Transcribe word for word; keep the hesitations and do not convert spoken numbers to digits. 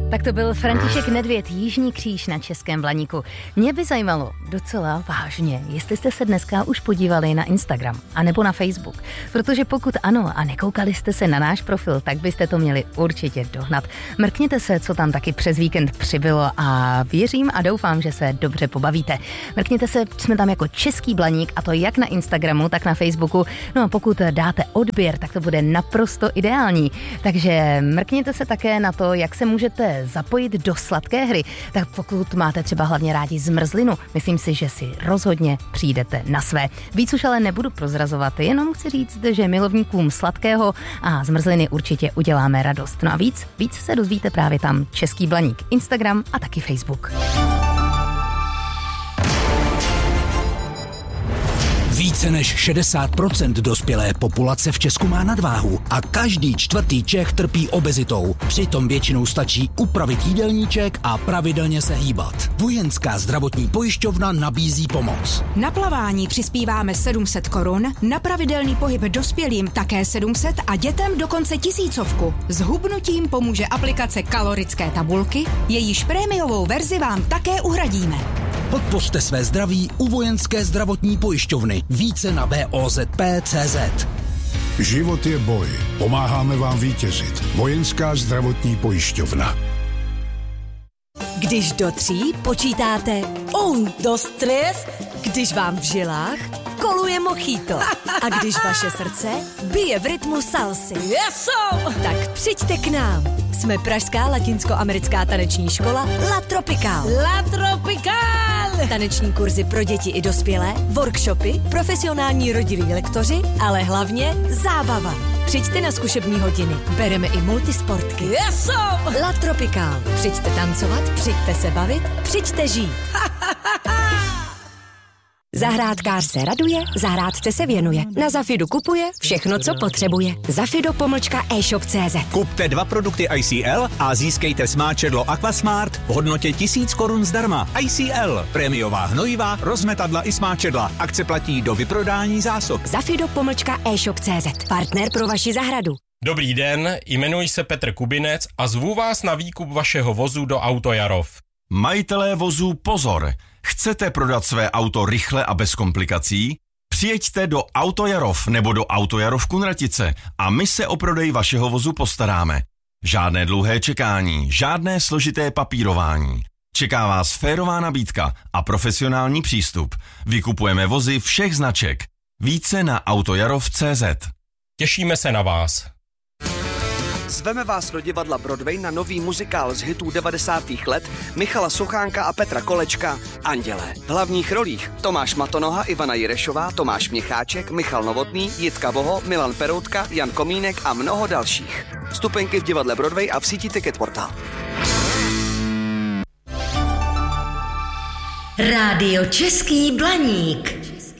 Tak to byl František Nedvěd, Jižní kříž na Českém Blaníku. Mě by zajímalo docela vážně, jestli jste se dneska už podívali na Instagram anebo na Facebook. Protože pokud ano a nekoukali jste se na náš profil, tak byste to měli určitě dohnat. Mrkněte se, co tam taky přes víkend přibylo a věřím a doufám, že se dobře pobavíte. Mrkněte se, jsme tam jako Český Blaník a to jak na Instagramu, tak na Facebooku. No a pokud dáte odběr, tak to bude naprosto ideální. Takže mrkněte se také na to, jak se můžete zapojit do sladké hry. Tak pokud máte třeba hlavně rádi zmrzlinu, myslím si, že si rozhodně přijdete na své. Víc už ale nebudu prozrazovat, jenom chci říct, že milovníkům sladkého a zmrzliny určitě uděláme radost. No a víc, víc se dozvíte právě tam. Český Blaník, Instagram a taky Facebook. Více než šedesát procent dospělé populace v Česku má nadváhu a každý čtvrtý Čech trpí obezitou. Přitom většinou stačí upravit jídelníček a pravidelně se hýbat. Vojenská zdravotní pojišťovna nabízí pomoc. Na plavání přispíváme sedm set korun, na pravidelný pohyb dospělým také sedm set a dětem dokonce tisícovku. S hubnutím pomůže aplikace kalorické tabulky, jejíž prémiovou verzi vám také uhradíme. Podpořte své zdraví u Vojenské zdravotní pojišťovny. Více na V O Z P tečka cé zet. Život je boj. Pomáháme vám vítězit. Vojenská zdravotní pojišťovna. Když do tří počítáte un, dos, tres, když vám v žilách koluje mojito a když vaše srdce bije v rytmu salsy. Yeso! Tak přijďte k nám. Jsme pražská latinskoamerická taneční škola La Tropical. La Tropical! Taneční kurzy pro děti i dospělé, workshopy, profesionální rodilí lektoři, ale hlavně zábava. Přijďte na zkušební hodiny. Bereme i multisportky. Yeso! La Tropical. Přijďte tancovat, přijďte se bavit, přijďte žít. Zahrádkář se raduje, zahrádce se věnuje. Na Zafidu kupuje všechno, co potřebuje. Zafido pomlčka e-shop tečka cé zet. Kupte dva produkty I C L a získejte smáčedlo Aquasmart v hodnotě tisíc korun zdarma. I C L. Prémiová hnojiva, rozmetadla i smáčedla. Akce platí do vyprodání zásob. Zafido pomlčka e-shop tečka cé zet. Partner pro vaši zahradu. Dobrý den, jmenuji se Petr Kubinec a zvu vás na výkup vašeho vozu do Autojarov. Majitelé vozů pozor! Chcete prodat své auto rychle a bez komplikací? Přijeďte do Autojarov nebo do Autojarov Kunratice a my se o prodej vašeho vozu postaráme. Žádné dlouhé čekání, žádné složité papírování. Čeká vás férová nabídka a profesionální přístup. Vykupujeme vozy všech značek. Více na autojarov tečka cé zet. Těšíme se na vás. Zveme vás do divadla Broadway na nový muzikál z hitů devadesátých let Michala Sochánka a Petra Kolečka Andělé. V hlavních rolích Tomáš Matonoha, Ivana Jirešová, Tomáš Měcháček, Michal Novotný, Jitka Voho, Milan Peroutka, Jan Komínek a mnoho dalších. Vstupenky v divadle Broadway a v síti Ticket Portal. Rádio Český Blaník.